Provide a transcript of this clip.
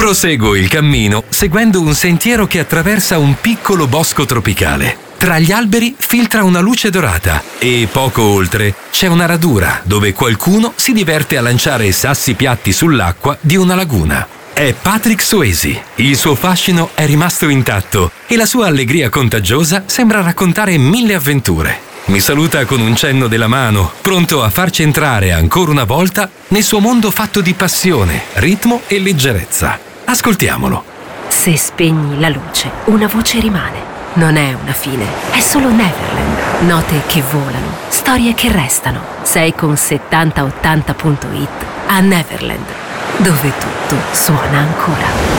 Proseguo il cammino seguendo un sentiero che attraversa un piccolo bosco tropicale. Tra gli alberi filtra una luce dorata e poco oltre c'è una radura dove qualcuno si diverte a lanciare sassi piatti sull'acqua di una laguna. È Patrick Swayze. Il suo fascino è rimasto intatto e la sua allegria contagiosa sembra raccontare 1000 avventure. Mi saluta con un cenno della mano, pronto a farci entrare ancora una volta nel suo mondo fatto di passione, ritmo e leggerezza. Ascoltiamolo. Se spegni la luce, una voce rimane. Non è una fine, è solo Neverland. Note che volano, storie che restano. Sei con 7080.it a Neverland, dove tutto suona ancora.